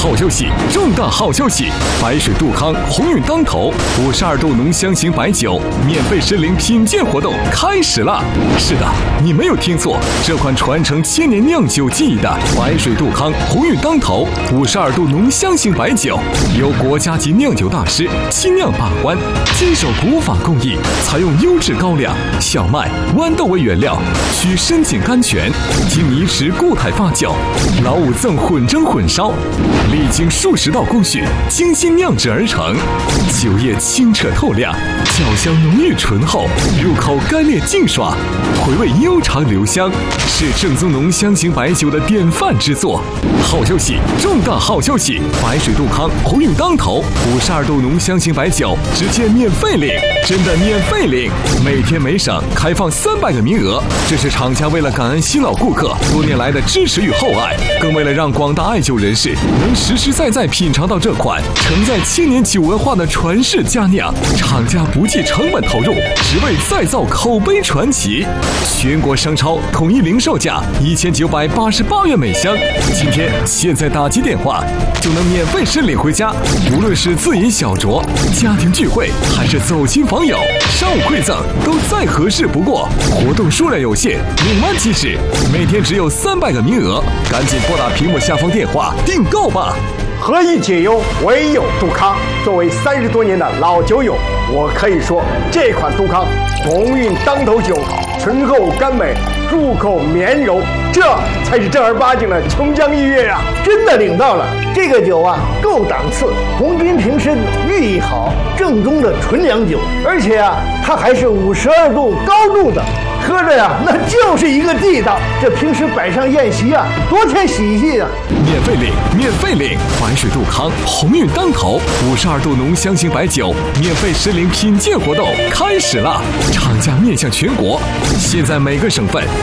好消息，重大好消息！白水杜康鸿运当头，52度浓香型白酒免费申领品鉴活动开始了。是的，你没有听错，这款传承千年酿酒技艺的白水杜康鸿运当头52度浓香型白酒，由国家级酿酒大师精酿把关，坚守古法工艺，采用优质高粱、小麦、豌豆为原料，取深井甘泉，经泥池固态发酵，老五赠混蒸混烧，历经数十道工序，精心酿制而成。酒液清澈透亮，酒香浓郁醇厚，入口干裂净爽，回味悠长留香，是正宗浓香型白酒的典范之作。好消息，重大好消息！白水杜康鸿运当头52度浓香型白酒直接免费领，真的免费领！每天每省开放300个名额，这是厂家为了感恩新老顾客多年来的支持与厚爱，更为了让广大爱酒人士能实实在在品尝到这款承载千年酒文化的传世佳酿，厂家不计成本投入，只为再造口碑传奇。全国商超统一零售价1988元每箱，现在打击电话就能免费申领回家。无论是自饮小酌、家庭聚会，还是走亲访友、商务馈赠，都再合适不过。活动数量有限，领完即止，每天只有300个名额，赶紧拨打屏幕下方电话订购吧。 何以解忧，唯有杜康。作为30多年的老酒友，我可以说，这款杜康鸿运当头酒，醇厚甘美，入口绵柔，这才是正儿八经的琼浆玉液啊！ 真的领到了，这个酒啊，够档次，红金瓶身，寓意好，正宗的纯粮酒，而且啊，它还是52度高度的。喝着呀，那就是一个地道。这平时摆上宴席啊，多添喜气啊！ 免费领，免费领！白水杜康鸿运当头52度浓香型白酒免费申领品鉴活动开始了，厂家面向全国，现在每个省份